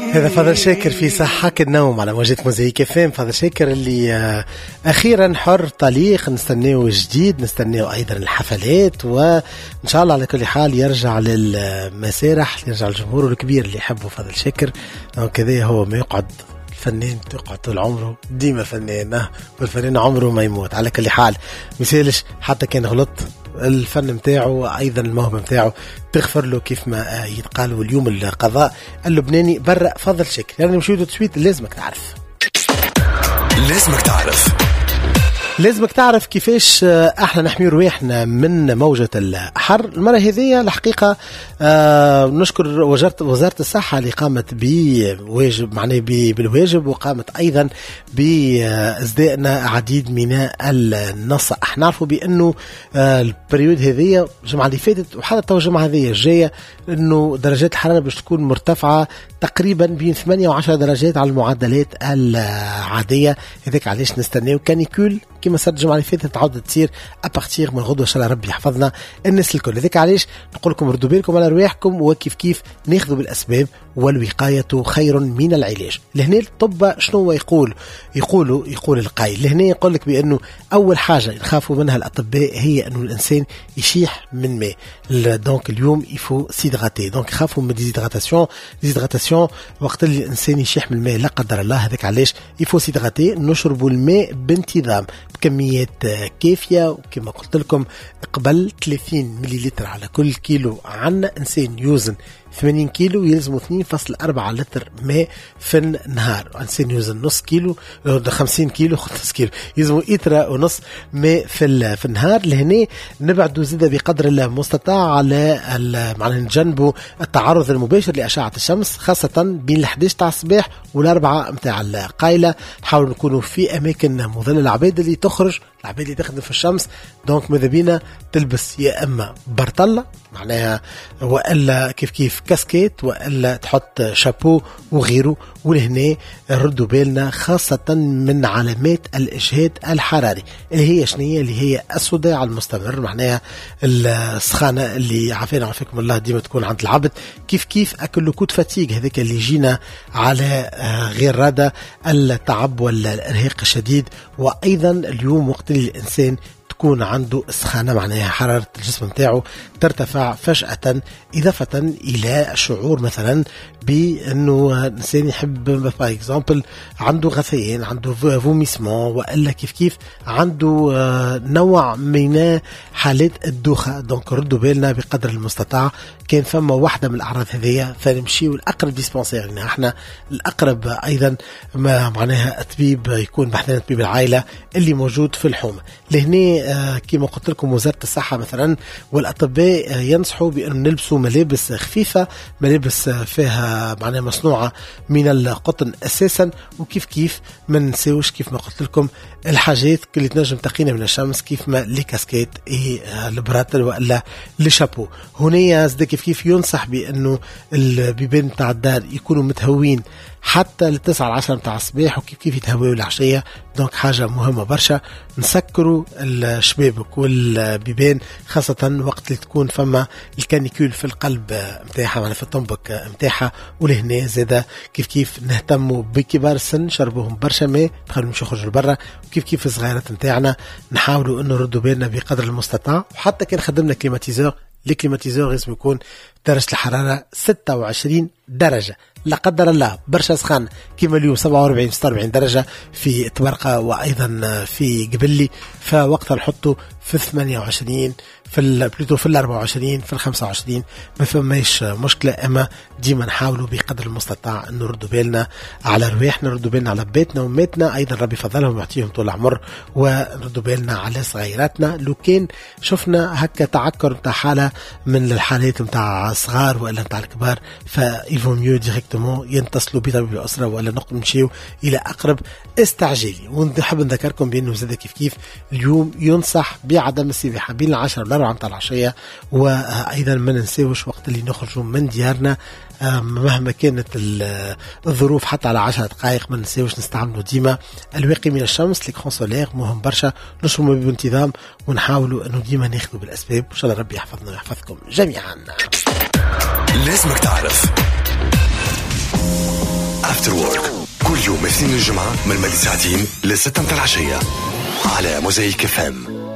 هذا فضل شاكر في صحاك النوم على موجة موزايك فام. فضل شاكر اللي أخيرا حر طليق، نستنيه جديد، نستنيه أيضا الحفلات، وإن شاء الله على كل حال يرجع للمسارح، يرجع الجمهور الكبير اللي يحبه فضل شاكر. كذا هو ما يقعد الفنان تقعد طول عمره ديما فنان، والفنان عمره ما يموت. على كل حال مثالش حتى كان غلط الفن متاعه أيضا الموهبة متاعه تغفر له كيف ما يتقال. واليوم القضاء اللبناني برا فضل شكر. يعني مشيتوا تسويت لازمك تعرف، لازمك تعرف كيفاش احنا نحمي رواحنا من موجة الحر. المرة هذه الحقيقة نشكر وزارة الصحة اللي قامت بواجب معناه بالواجب، وقامت ايضا بازدائنا عديد من النصائح. نعرفوا بانه البريود هذه الجمعة اللي فاتت وحتى تو الجمعة هذه الجاية انه درجات الحرارة باش تكون مرتفعة تقريبا بين 8 و10 درجات على المعدلات العادية. هذاك علاش نستناو كانيكول كما صار الجمعة اللي فاتت تعود تصير أبارتيغ من غدوة. إن شاء الله ربي يحفظنا الناس الكل. هذاك علاش نقول لكم ردوا بالكم على رواحكم، وكيف كيف ناخذوا بالأسباب، والوقاية خير من العلاج. لهنا الطب شنو يقول القائل لهنا يقول لك بأنه أول حاجة نخافوا منها الأطباء هي أنه الإنسان يشيح من ماء. دونك اليوم يفو سيدغاتي، دونك يخافوا من ديزيدغاتاسيون وقت اللي الإنسان يشيح من الماء لا قدر الله. هذاك علاش يفو سيدغاتي، نشربوا الماء بانتظام بكميات كافية. وكما قلت لكم قبل 30 مليلتر على كل كيلو. عنا إنسان يوزن 80 كيلو يلزموا 2.4 لتر ماء في النهار. إنسان يوزن نص كيلو 50 كيلو نص كيلو يلزموا إترا ونص ماء في النهار. لهنا نبعدوا زيادة بقدر المستطاع على معناه نجنبوا التعرض المباشر لأشعة الشمس، خاصة بين 11 تاع الصباح و4 متاع القايلة. نحاول نكونوا في أماكن مظلة. العباد اللي تخرج، العباد اللي تخدم في الشمس، دونك ماذا بينا تلبس يا اما برطله معناها، والا كيف كاسكيت، والا تحط شابو وغيره. ولهنا ردوا بالنا خاصه من علامات الاجهاد الحراري اللي هي شنية، اللي هي الصداع المستمر، معناها السخانه اللي عافاكم الله ديما تكون عند العبد. كيف اكل كود فاتيك هذاك اللي جينا على غير رادة، التعب والارهاق الشديد. وايضا اليوم وقت الإنسان تكون عنده سخانة معناها حرارة الجسم متاعه ترتفع فجأة، إضافة إلى شعور مثلا بأنه الإنسان يحب باي إكزامبل عنده غثيان، عنده فوميسمون، وإلا كيف عنده نوع من حالات الدوخة. دونك ردوا بالنا بقدر المستطاع. كان فما واحدة من الأعراض هذية فنمشيو الأقرب ديسبانسير. يعني احنا الأقرب أيضا ما معناها الطبيب يكون بحثنا طبيب العائلة اللي موجود في الحومة. لهنا كما قلت لكم وزارة الصحة مثلا والأطباء ينصحوا بأن نلبسوا ملابس خفيفة، ملابس فيها معناها مصنوعة من القطن أساسا. وكيف ما نساوش كيف ما قلت لكم الحاجات اللي تنجم تقينا من الشمس، كيف ما ليكاسكيت البراتل وإلا لشابو. هنا كيف ينصح بأنه البيبان تاع الدار يكونوا متهوين حتى ل9 10 متاع الصباح، وكيف يتهويوا العشية. دونك حاجة مهمة برشا نسكروا الشبابك والبيبان، خاصة وقت اللي تكون فما الكانيكول في القلب متاعها معنا في الطنبك متاعها. ولهنا زادا كيف نهتموا بكبار السن، شربوهم برشا ماء، تخلوا مش يخرجوا لبرا. وكيف الصغيرات متاعنا نحاولوا انه نردوا بالنا بقدر المستطاع. وحتى كان خدمنا كليماتيزور، الكليماتيزور لازم يكون درجة الحرارة 26 درجة، لا قدر الله برشا سخان كما اليوم 47 46 درجة في تبرقة وأيضا في قبلي، فوقتها نحطه في 28 في 24 في 25 ما فماش مشكلة. أما ديما نحاولوا بقدر المستطاع أن نردوا بالنا على رواحنا، نردوا بالنا على بيتنا وماتنا، أيضا ربي فضلهم ويعطيهم طول العمر، ونردوا بالنا على صغيراتنا. لو كان شفنا هكا تعكر متاع حالة من الحالات متاع صغار ولا متاع الكبار، فإلفو ميو ديريكتومون ينتصلوا بطبيب الأسرة ولا نمشيو إلى أقرب استعجالي. ونحب نذكركم بأنه زاد كيف اليوم ينصح بعدم السباحة بين 10 و 4 متاع العشية. وأيضا ما ننساوش وقت اللي نخرجوا من ديارنا مهما كانت الظروف حتى على 10 دقائق ما ننساوش نستعملوا ديما الواقي من الشمس ليكرون سولير، مهم برشا. نشربوا بانتظام ونحاولوا انه ديما ناخذوا بالاسباب. ان شاء الله ربي يحفظنا ويحفظكم جميعا. لازمك تعرف. افتر وورك كل يوم اثنين الجمعة من الماضي ساعتين ل6 متاع العشية على موزايك FM.